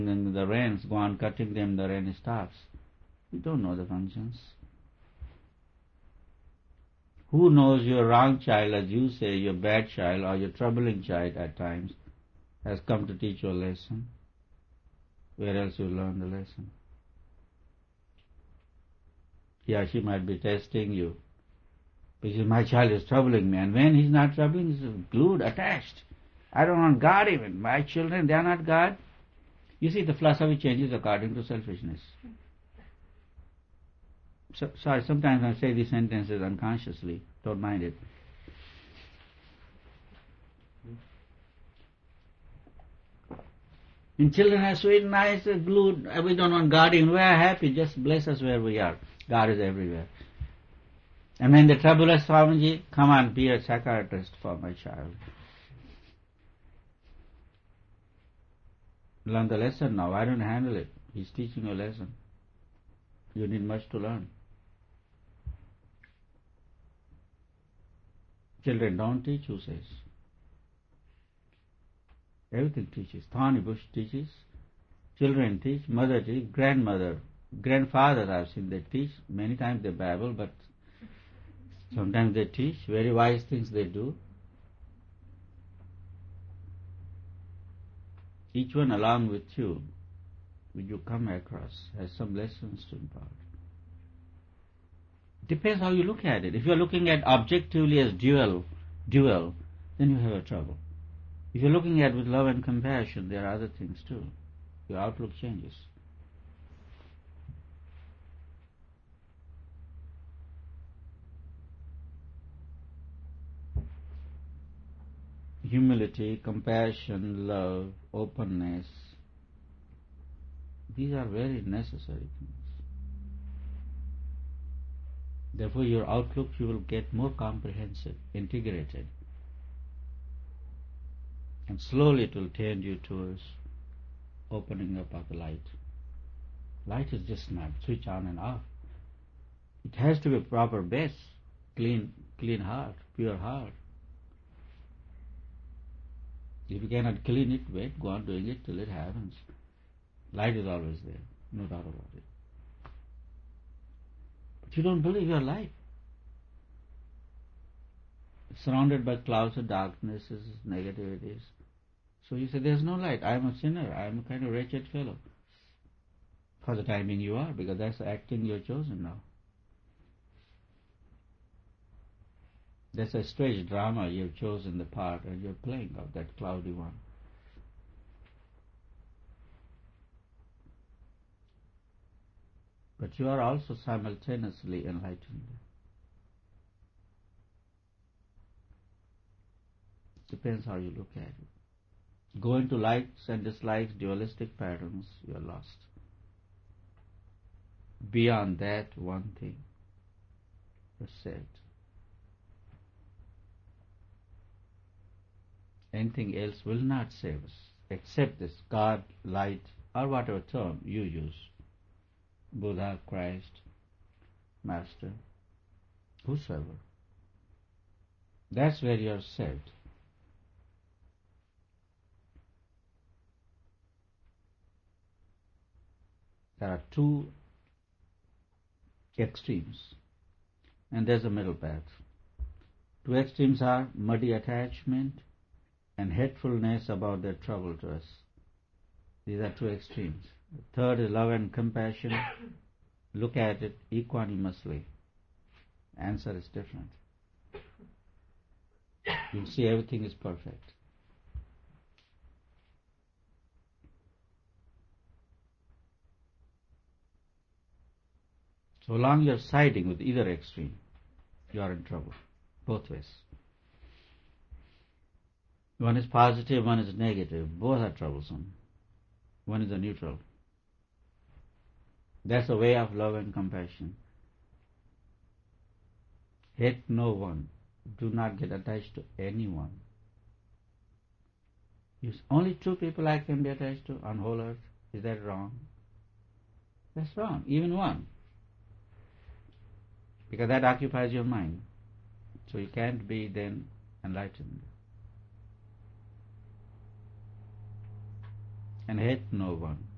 and the rains, go on cutting them, the rain stops. You don't know the functions. Who knows your wrong child, as you say, your bad child or your troubling child at times has come to teach you a lesson? Where else you learn the lesson? He or she might be testing you. Because my child is troubling me, and when he's not troubling, he's glued, attached. I don't want God even. My children, they are not God. You see, the philosophy changes according to selfishness. Sorry, sometimes I say these sentences unconsciously. Don't mind it. And children are sweet, nice, glued. We don't want God even. We are happy. Just bless us where we are. God is everywhere. And when the trouble is, Swamiji, come on, be a psychiatrist for my child. Learn the lesson now. I don't handle it. He's teaching you a lesson. You need much to learn. Children don't teach, who says? Everything teaches. Thorny bush teaches. Children teach. Mother teach. Grandmother. Grandfather, I've seen they teach. Many times they babble, but sometimes they teach. Very wise things they do. Each one along with you, when you come across, has some lessons to impart. Depends how you look at it. If you are looking at objectively as dual, then you have a trouble. If you're looking at it with love and compassion, there are other things too. Your outlook changes. Humility, compassion, love, openness, these are very necessary things. Therefore, your outlook, you will get more comprehensive, integrated. And slowly it will tend you towards opening up of the light. Light is just not switch on and off. It has to be a proper base, clean heart, pure heart. If you cannot clean it, wait, go on doing it till it happens. Light is always there, no doubt about it. But you don't believe your life. It's surrounded by clouds of darknesses, negativities. So you say, there's no light. I am a sinner. I am a kind of wretched fellow. For the time being you are, because that's the acting you're chosen now. That's a stage drama. You've chosen the part and you're playing of that cloudy one. But you are also simultaneously enlightened. Depends how you look at it. Go into likes and dislikes, dualistic patterns, you are lost. Beyond that one thing, you're saved. Anything else will not save us, except this God, light, or whatever term you use. Buddha, Christ, Master, whosoever. That's where you are saved. There are two extremes, and there's a middle path. Two extremes are muddy attachment and hatefulness about their trouble to us. These are two extremes. The third is love and compassion. Look at it equanimously. Answer is different. You'll see everything is perfect. So long you're siding with either extreme, you are in trouble, both ways. One is positive, one is negative. Both are troublesome. One is a neutral. That's the way of love and compassion. Hate no one. Do not get attached to anyone. Only two people I can be attached to on whole earth. Is that wrong? That's wrong. Even one. Because that occupies your mind. So you can't be then enlightened. And hate no one.